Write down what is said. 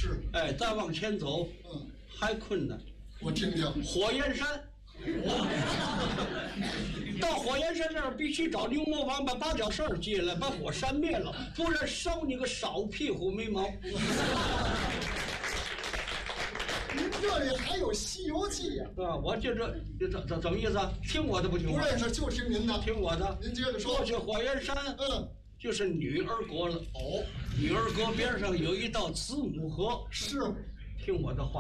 是， 哎，再往前走，还困难。 我听听。 火焰山，到火焰山那儿必须找牛魔王把八角绳接来，把火扇灭了，不然烧你个烧屁股没毛。 您这里还有《西游记》呀？ 啊，我就这怎么意思啊？听我的不听我的？ 不认识就听您的。 听我的。 您接着说。 过去火焰山，就是女儿国了。哦，女儿国边上有一道子母河。 是。 听我的话。